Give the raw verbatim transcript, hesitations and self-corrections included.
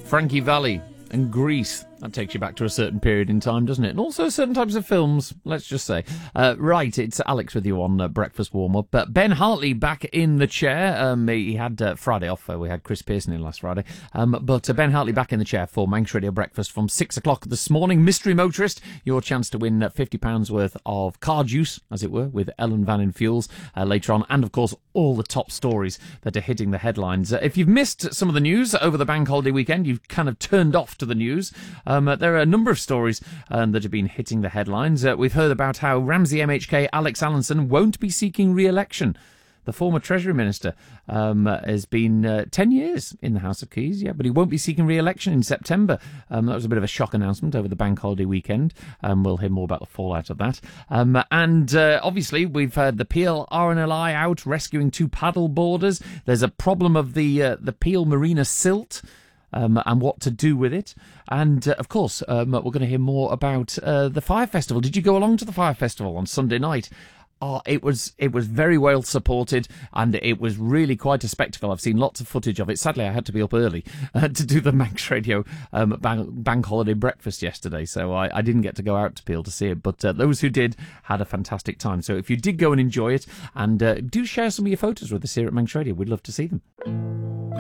Frankie Valli and Grease. That takes you back to a certain period in time, doesn't it? And also certain types of films, let's just say. Uh, right, it's Alex with you on uh, Breakfast Warm-Up. Uh, Ben Hartley back in the chair. Um, he had uh, Friday off. Uh, we had Chris Pearson in last Friday. Um, but uh, Ben Hartley back in the chair for Manx Radio Breakfast from six o'clock this morning. Mystery Motorist, your chance to win uh, fifty pounds worth of car juice, as it were, with Ellen Van in Fuels uh, later on. And, of course, all the top stories that are hitting the headlines. Uh, if you've missed some of the news over the bank holiday weekend, you've kind of turned off to the news. Um, uh, there are a number of stories um, that have been hitting the headlines. Uh, we've heard about how Ramsey M H K Alex Allinson won't be seeking re-election. The former Treasury Minister um, uh, has been uh, ten years in the House of Keys, yeah, but he won't be seeking re-election in September. Um, that was a bit of a shock announcement over the bank holiday weekend. Um, we'll hear more about the fallout of that. Um, and uh, obviously, we've heard the Peel R N L I out rescuing two paddle boarders. There's a problem of the uh, the Peel Marina silt. Um, and what to do with it. And, uh, of course, um, we're going to hear more about uh, the Fire Festival. Did you go along to the Fire Festival on Sunday night? Oh, it was it was very well supported, and it was really quite a spectacle. I've seen lots of footage of it. Sadly, I had to be up early uh, to do the Manx Radio um, bank, bank holiday breakfast yesterday, so I, I didn't get to go out to Peel to see it. But uh, those who did had a fantastic time. So if you did go and enjoy it, and uh, do share some of your photos with us here at Manx Radio, we'd love to see them.